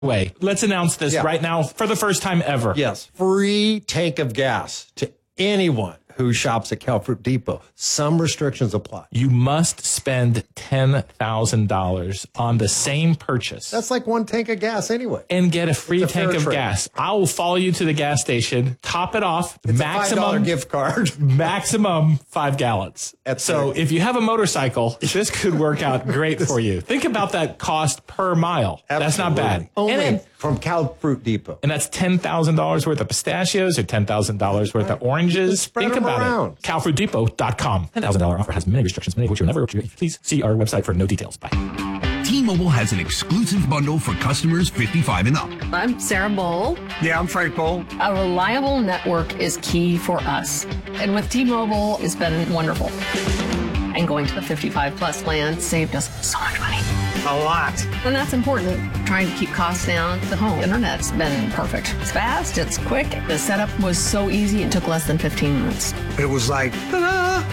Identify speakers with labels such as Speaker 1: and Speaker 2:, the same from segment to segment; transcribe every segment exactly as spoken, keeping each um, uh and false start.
Speaker 1: way. Let's announce this
Speaker 2: Yeah.
Speaker 1: right now for the first time ever.
Speaker 2: Yes. Free tank of gas to anyone who shops at Cal Fruit Depot. Some restrictions apply.
Speaker 1: You must spend ten thousand dollars on the same purchase.
Speaker 2: That's like one tank of gas anyway.
Speaker 1: And get a free
Speaker 2: It's a
Speaker 1: tank
Speaker 2: fair
Speaker 1: of
Speaker 2: trade.
Speaker 1: gas. I will follow you to the gas station, top it off,
Speaker 2: It's a five dollar
Speaker 1: maximum
Speaker 2: gift card.
Speaker 1: maximum five gallons.
Speaker 2: That's
Speaker 1: so
Speaker 2: right.
Speaker 1: if you have a motorcycle, this could work out great for you. Think about that cost per mile. That's not bad.
Speaker 2: Only
Speaker 1: And, then-
Speaker 2: from Cal Fruit Depot.
Speaker 1: and that's ten thousand dollars worth of pistachios or ten thousand dollars worth of oranges.
Speaker 2: Spread
Speaker 1: Think
Speaker 2: them
Speaker 1: about
Speaker 2: around.
Speaker 1: it. cal fruit depot dot com. ten thousand dollars offer has many restrictions, many of which you'll never achieve. Please see our website for no details. Bye.
Speaker 3: T-Mobile has an exclusive bundle for customers fifty-five and up.
Speaker 4: I'm Sarah Bowl.
Speaker 5: Yeah, I'm Frank Bowl.
Speaker 4: A reliable network is key for us. And with T-Mobile, it's been wonderful. And going to the fifty-five plus plan saved us so much money.
Speaker 5: A lot.
Speaker 4: And that's important. Trying to keep costs down. The home internet's been perfect. It's fast, it's quick. The setup was so easy, it took less than fifteen minutes.
Speaker 5: It was like, ta-da!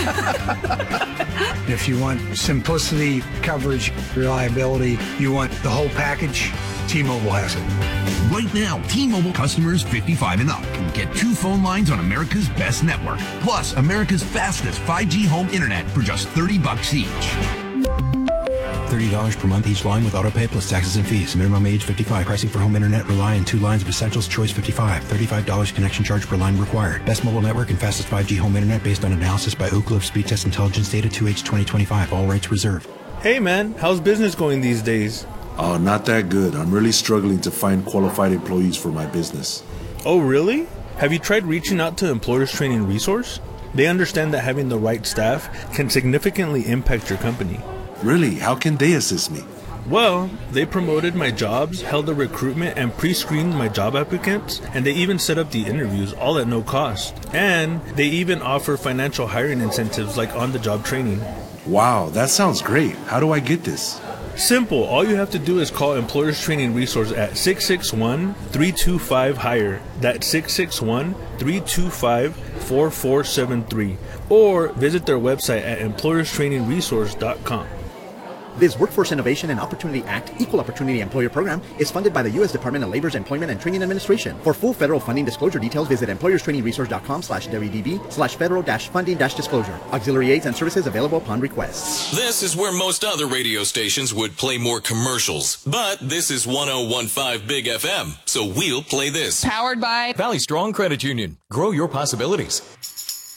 Speaker 5: If you want simplicity, coverage, reliability, you want the whole package, T-Mobile has it.
Speaker 3: Right now, T-Mobile customers fifty-five and up can get two phone lines on America's best network, plus America's fastest five G home internet for just thirty bucks each.
Speaker 6: thirty dollars per month each line with autopay plus taxes and fees. Minimum age fifty-five. Pricing for home internet rely on two lines of Essentials Choice fifty-five. thirty-five dollars connection charge per line required. Best mobile network and fastest five G home internet based on analysis by Ookla of Speed Test Intelligence data two H twenty twenty-five. All rights reserved.
Speaker 7: Hey man, how's business going these days?
Speaker 8: Oh, not that good. I'm really struggling to find qualified employees for my business.
Speaker 7: Oh really? Have you tried reaching out to Employers Training Resource? They understand that having the right staff can significantly impact your company.
Speaker 8: Really? How can they assist me?
Speaker 7: Well, they promoted my jobs, held the recruitment, and pre-screened my job applicants, and they even set up the interviews, all at no cost. And they even offer financial hiring incentives like on-the-job training.
Speaker 8: Wow, that sounds great. How do I get this?
Speaker 7: Simple. All you have to do is call Employers Training Resource at six six one, three two five, HIRE. That's six six one, three two five, four four seven three. Or visit their website at employers training resource dot com.
Speaker 9: This Workforce Innovation and Opportunity Act Equal Opportunity Employer Program is funded by the U S Department of Labor's Employment and Training Administration. For full federal funding disclosure details, visit employers training resource dot com slash W D B slash federal dash funding dash disclosure. Auxiliary aids and services available upon request.
Speaker 10: This is where most other radio stations would play more commercials. But this is one oh one point five Big F M, so we'll play this.
Speaker 11: Powered by
Speaker 10: Valley Strong Credit Union. Grow your possibilities.